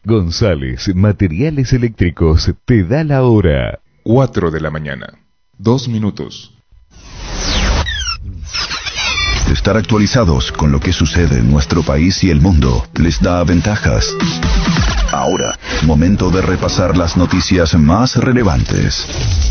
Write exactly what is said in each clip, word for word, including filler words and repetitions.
González Materiales Eléctricos te da la hora. cuatro de la mañana. Dos minutos. Estar actualizados con lo que sucede en nuestro país y el mundo les da ventajas. Ahora, momento de repasar las noticias más relevantes.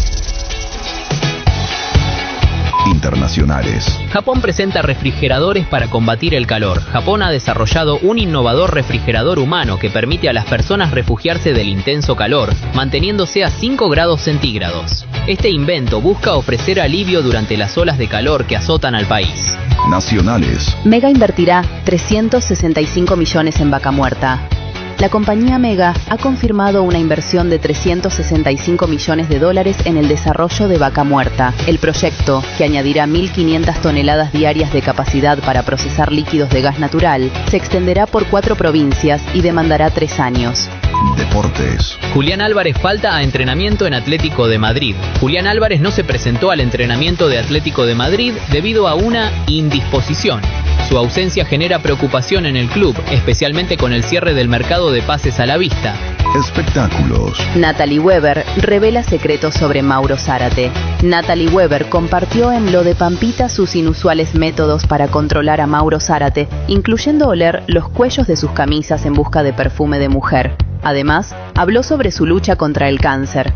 Internacionales. Japón presenta refrigeradores para combatir el calor. Japón ha desarrollado un innovador refrigerador humano que permite a las personas refugiarse del intenso calor, manteniéndose a cinco grados centígrados. Este invento busca ofrecer alivio durante las olas de calor que azotan al país. Nacionales. Mega invertirá trescientos sesenta y cinco millones en Vaca Muerta. La compañía Mega ha confirmado una inversión de trescientos sesenta y cinco millones de dólares en el desarrollo de Vaca Muerta. El proyecto, que añadirá mil quinientas toneladas diarias de capacidad para procesar líquidos de gas natural, se extenderá por cuatro provincias y demandará tres años. Deportes. Julián Álvarez falta a entrenamiento en Atlético de Madrid. Julián Álvarez no se presentó al entrenamiento de Atlético de Madrid debido a una indisposición. Su ausencia genera preocupación en el club, especialmente con el cierre del mercado de pases a la vista. Espectáculos. Natalie Weber revela secretos sobre Mauro Zárate. Natalie Weber compartió en Lo de Pampita sus inusuales métodos para controlar a Mauro Zárate, incluyendo oler los cuellos de sus camisas en busca de perfume de mujer. Además, habló sobre su lucha contra el cáncer.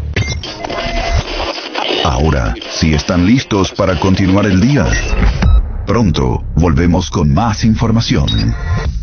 Ahora, si están listos para continuar el día, pronto volvemos con más información.